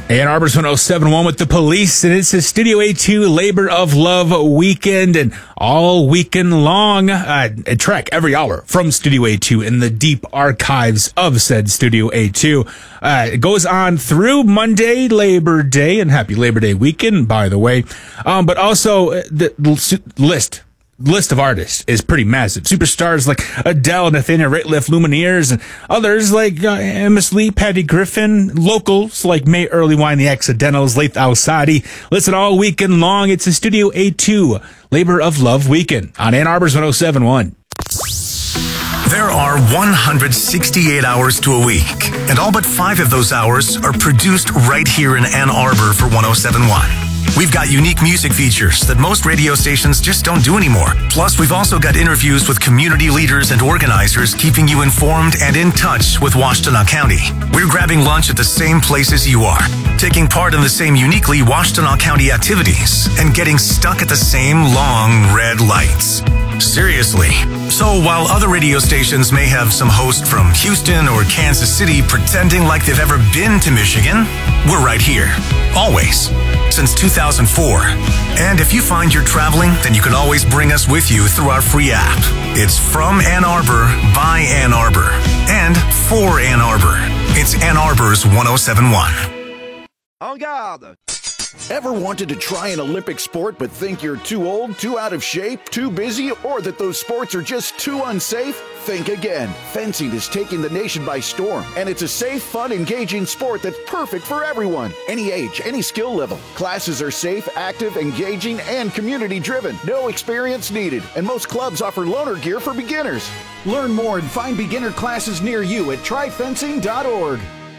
Ann Arbor's 107.1 with the police, and it's a Studio A2 Labor of Love weekend, and all weekend long, a track every hour from Studio A2 in the deep archives of said Studio A2. It goes on through Monday, Labor Day, and happy Labor Day weekend, by the way. But also, the list of artists is pretty massive. Superstars like Adele, Nathaniel Rateliff, Lumineers, and others like Amos Lee, Patty Griffin, locals like May Earlywine, The Accidentals, Laith Al-Sadi. Listen all weekend long. It's a Studio A2 Labor of Love weekend on Ann Arbor's 107.1. There are 168 hours to a week, and all but 5 of those hours are produced right here in Ann Arbor for 107.1. We've got unique music features that most radio stations just don't do anymore. Plus, we've also got interviews with community leaders and organizers keeping you informed and in touch with Washtenaw County. We're grabbing lunch at the same places you are, taking part in the same uniquely Washtenaw County activities, and getting stuck at the same long red lights. Seriously. So while other radio stations may have some host from Houston or Kansas City pretending like they've ever been to Michigan, we're right here. Always. Since 2004. And if you find you're traveling, then you can always bring us with you through our free app. It's from Ann Arbor, by Ann Arbor, and for Ann Arbor. It's Ann Arbor's 107.1. En garde! Ever wanted to try an Olympic sport but think you're too old, too out of shape, too busy, or that those sports are just too unsafe? Think again. Fencing is taking the nation by storm, and it's a safe, fun, engaging sport that's perfect for everyone. Any age, any skill level. Classes are safe, active, engaging, and community-driven. No experience needed, and most clubs offer loaner gear for beginners. Learn more and find beginner classes near you at tryfencing.org.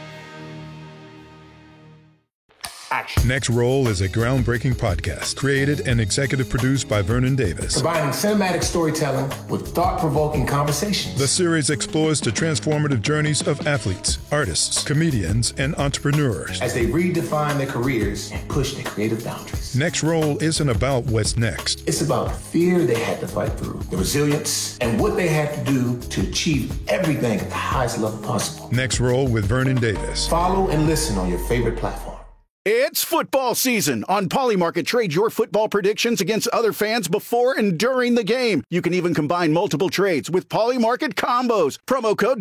Next Roll is a groundbreaking podcast created and executive produced by Vernon Davis. Combining cinematic storytelling with thought-provoking conversations. The series explores the transformative journeys of athletes, artists, comedians, and entrepreneurs as they redefine their careers and push their creative boundaries. Next Roll isn't about what's next. It's about the fear they had to fight through, the resilience, and what they had to do to achieve everything at the highest level possible. Next Roll with Vernon Davis. Follow and listen on your favorite platform. It's football season. On Polymarket, trade your football predictions against other fans before and during the game. You can even combine multiple trades with Polymarket combos. Promo code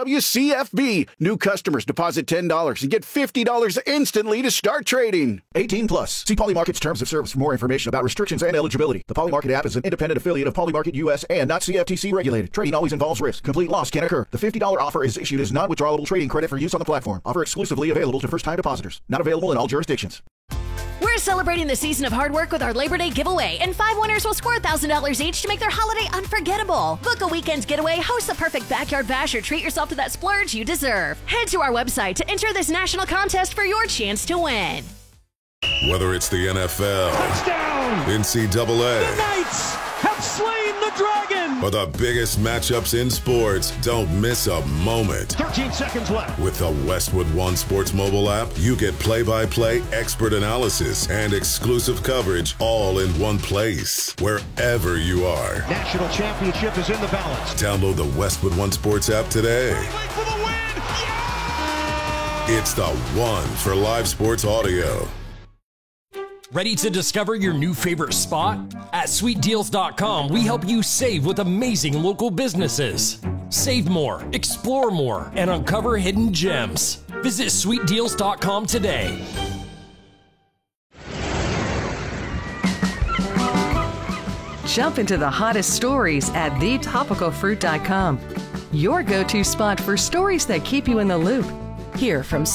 WWCFB. New customers deposit $10 and get $50 instantly to start trading. 18 plus. See Polymarket's terms of service for more information about restrictions and eligibility. The Polymarket app is an independent affiliate of Polymarket US and not CFTC regulated. Trading always involves risk. Complete loss can occur. The $50 offer is issued as non-withdrawable trading credit for use on the platform. Offer exclusively available to first-time depositors. Not available in all jurisdictions. We're celebrating the season of hard work with our Labor Day giveaway, and 5 winners will score $1,000 each to make their holiday unforgettable. Book a weekend getaway, host the perfect backyard bash, or treat yourself to that splurge you deserve. Head to our website to enter this national contest for your chance to win. Whether it's the NFL, touchdown, NCAA, the Knights have slain the dragon, or the biggest matchups in sports, don't miss a moment. 13 seconds left. With the Westwood One Sports mobile app, you get play-by-play, expert analysis, and exclusive coverage all in one place, wherever you are. National championship is in the balance. Download the Westwood One Sports app today. For the win. Yeah! It's the one for live sports audio. Ready to discover your new favorite spot? At SweetDeals.com, we help you save with amazing local businesses. Save more, explore more, and uncover hidden gems. Visit SweetDeals.com today. Jump into the hottest stories at TheTopicalFruit.com. Your go-to spot for stories that keep you in the loop. Hear from